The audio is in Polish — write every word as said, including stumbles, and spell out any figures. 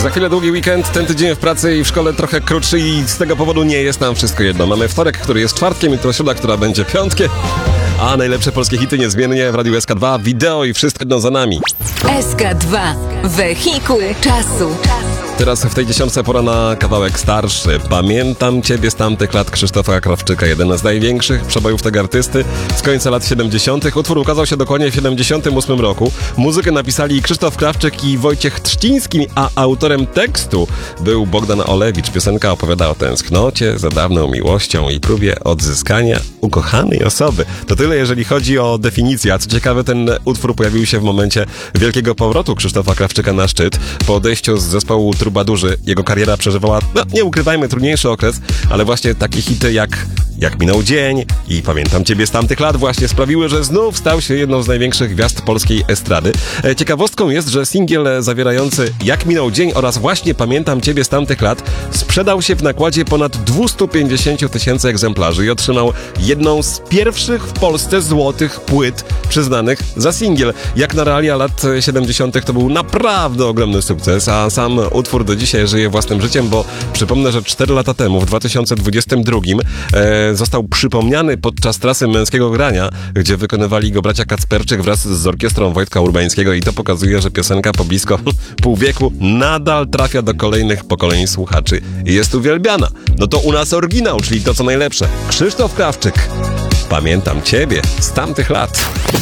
Za chwilę długi weekend, ten tydzień w pracy i w szkole trochę krótszy i z tego powodu nie jest nam wszystko jedno. Mamy wtorek, który jest czwartkiem i to środa, która będzie piątkiem. A najlepsze polskie hity niezmiennie w Radiu S K dwa, wideo i wszystko jedno za nami. S K dwa, wehikuł czasu. Teraz w tej dziesiątce pora na kawałek starszy. Pamiętam Ciebie z tamtych lat Krzysztofa Krawczyka, jeden z największych przebojów tego artysty z końca lat siedemdziesiątych. Utwór ukazał się dokładnie w siedemdziesiątym ósmym roku. Muzykę napisali Krzysztof Krawczyk i Wojciech Trzciński, a autorem tekstu był Bogdan Olewicz. Piosenka opowiada o tęsknocie za dawną miłością i próbie odzyskania ukochanej osoby. To tyle, jeżeli chodzi o definicję. A co ciekawe, ten utwór pojawił się w momencie wielkiego powrotu Krzysztofa Krawczyka na szczyt. Po odejściu z zespołu Trubadurzy jego kariera przeżywała, no nie ukrywajmy, trudniejszy okres, ale właśnie takie hity jak Jak minął dzień i Pamiętam Ciebie z tamtych lat właśnie sprawiły, że znów stał się jedną z największych gwiazd polskiej estrady. Ciekawostką jest, że singiel zawierający Jak minął dzień oraz właśnie Pamiętam Ciebie z tamtych lat sprzedał się w nakładzie ponad dwieście pięćdziesiąt tysięcy egzemplarzy i otrzymał jedną z pierwszych w Polsce złotych płyt przyznanych za singiel. Jak na realia lat siedemdziesiątych to był naprawdę ogromny sukces, a sam utwór do dzisiaj żyje własnym życiem, bo przypomnę, że cztery lata temu, w dwa tysiące dwudziestym drugim, e, został przypomniany podczas trasy męskiego grania, gdzie wykonywali go bracia Kacperczyk wraz z orkiestrą Wojtka Urbańskiego i to pokazuje, że piosenka po blisko pół wieku nadal trafia do kolejnych pokoleń słuchaczy i jest uwielbiana. No to u nas oryginał, czyli to co najlepsze. Krzysztof Krawczyk. Pamiętam Ciebie z tamtych lat.